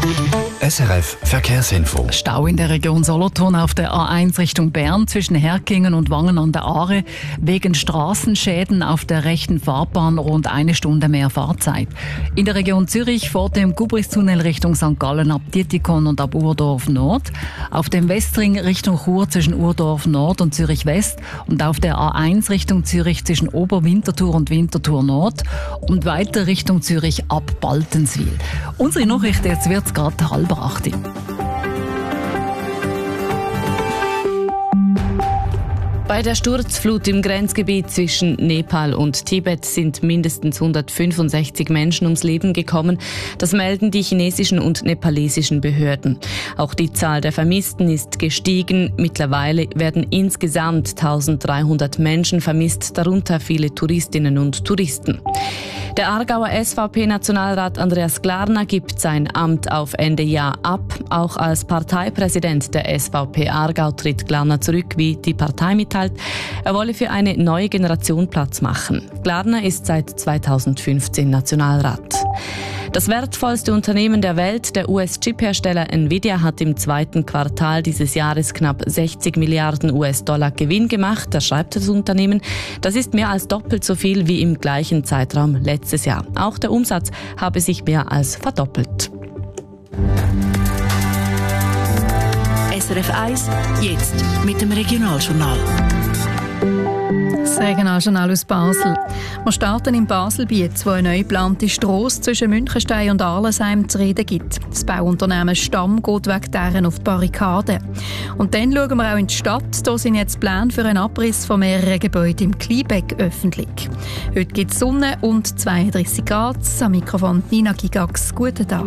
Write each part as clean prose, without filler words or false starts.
SRF Verkehrsinfo. Stau in der Region Solothurn auf der A1 Richtung Bern zwischen Herkingen und Wangen an der Aare. Wegen Straßenschäden auf der rechten Fahrbahn rund 1 Stunde mehr Fahrzeit. In der Region Zürich vor dem Gubristunnel Richtung St. Gallen ab Dietikon und ab Urdorf Nord. Auf dem Westring Richtung Chur zwischen Urdorf Nord und Zürich West. Und auf der A1 Richtung Zürich zwischen Oberwinterthur und Winterthur Nord. Und weiter Richtung Zürich ab Baltenswil. Unsere Nachricht, jetzt wird es gerade 7:30. Bei der Sturzflut im Grenzgebiet zwischen Nepal und Tibet sind mindestens 165 Menschen ums Leben gekommen. Das melden die chinesischen und nepalesischen Behörden. Auch die Zahl der Vermissten ist gestiegen. Mittlerweile werden insgesamt 1300 Menschen vermisst, darunter viele Touristinnen und Touristen. Der Aargauer SVP-Nationalrat Andreas Glarner gibt sein Amt auf Ende Jahr ab. Auch als Parteipräsident der SVP Aargau tritt Glarner zurück, wie die Partei mitteilt. Er wolle für eine neue Generation Platz machen. Glarner ist seit 2015 Nationalrat. Das wertvollste Unternehmen der Welt, der US-Chip-Hersteller Nvidia, hat im 2. Quartal dieses Jahres knapp 60 Milliarden US-Dollar Gewinn gemacht, das schreibt das Unternehmen. Das ist mehr als doppelt so viel wie im gleichen Zeitraum letztes Jahr. Auch der Umsatz habe sich mehr als verdoppelt. SRF 1, jetzt mit dem Regionaljournal. Das Regionaljournal aus Basel. Wir starten in Baselbiet, wo eine neu geplante Strasse zwischen Münchenstein und Arlesheim zu reden gibt. Das Bauunternehmen Stamm geht wegen deren auf die Barrikaden. Und dann schauen wir auch in die Stadt. Da sind jetzt Pläne für einen Abriss von mehreren Gebäuden im Kleinbeck öffentlich. Heute gibt es Sonne und 32 Grad. Am Mikrofon Nina Gigax. Guten Tag.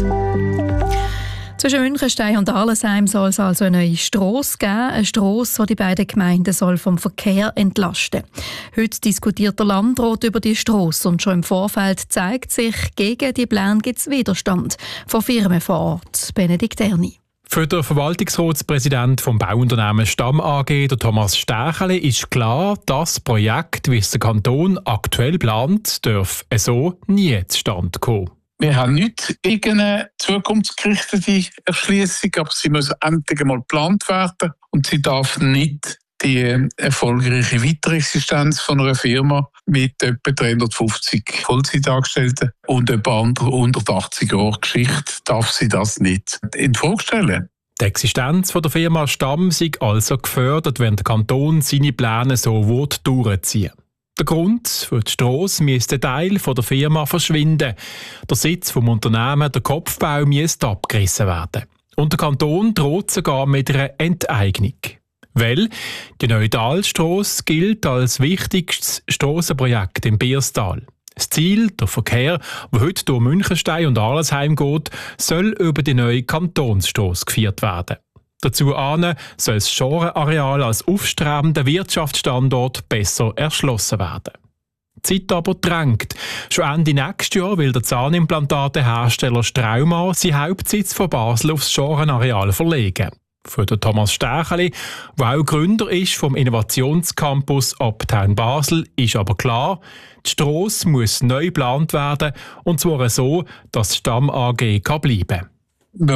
Zwischen Münchenstein und Arlesheim soll es also eine neue Strasse geben. Eine Strasse, die die beiden Gemeinden soll vom Verkehr entlasten. Heute diskutiert der Landrat über die Strasse und schon im Vorfeld zeigt sich, gegen die Pläne gibt es Widerstand von Firmen vor Ort. Benedikt Erni. Für den Verwaltungsratspräsident vom Bauunternehmen Stamm AG, der Thomas Stächeli, ist klar, das Projekt, wie es der Kanton aktuell plant, darf so nie zustande kommen. Wir haben nicht irgendeine zukunftsgerichtete Erschliessung, aber sie muss endlich einmal geplant werden und sie darf nicht die erfolgreiche Weiterexistenz von einer Firma mit etwa 350 Vollzeitangestellten und etwa 180 Jahren Geschichte darf sie das nicht in Frage stellen. Die Existenz der Firma Stamm sei also gefördert, wenn der Kanton seine Pläne so durchziehen will. Der Grund für die Strasse müsste ein Teil der Firma verschwinden. Der Sitz des Unternehmens, der Kopfbau, müsste abgerissen werden. Und der Kanton droht sogar mit einer Enteignung. Weil die neue Talstrasse gilt als wichtigstes Strassenprojekt im Bierstal. Das Ziel, der Verkehr, der heute durch Münchenstein und Arlesheim geht, soll über die neue Kantonsstrasse geführt werden. Dazu soll das Schorenareal als aufstrebender Wirtschaftsstandort besser erschlossen werden. Die Zeit aber drängt. Schon Ende nächstes Jahr will der Zahnimplantatehersteller Straumann seinen Hauptsitz von Basel aufs Schorenareal verlegen. Für den Thomas Stächeli, der auch Gründer ist vom Innovationscampus Uptown Basel, ist aber klar, die Strasse muss neu geplant werden, und zwar so, dass die Stamm AG bleiben kann.